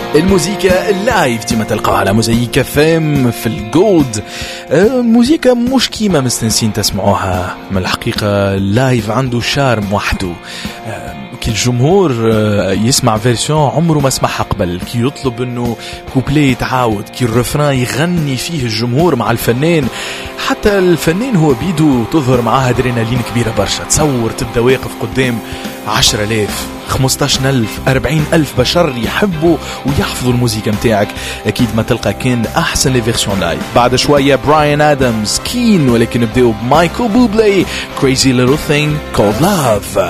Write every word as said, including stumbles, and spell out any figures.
الموسيقى اللايف ديما تلقاها على موزايك فام في الجولد. الموسيقى مش كيما مستنسين تسمعوها، من الحقيقة اللايف عنده شارم وحده. كي الجمهور يسمع فيرسيون عمره ما سمعها قبل، كي يطلب انه كوبلي يتعاود، كي الرفران يغني فيه الجمهور مع الفنان، حتى الفنان هو بيدو تظهر معاه ادرينالين كبيرة برشا. تصور تبدأ واقف قدام عشرة آلاف خمستاشر ألف أربعين ألف بشر يحبوا ويحفظوا الموسيقى متاعك، أكيد ما تلقى كان أحسن لي فيرسيون لايف. بعد شوية براين آدمز كين، ولكن نبدأوا بمايكل بوبلي Crazy Little Thing Called Love.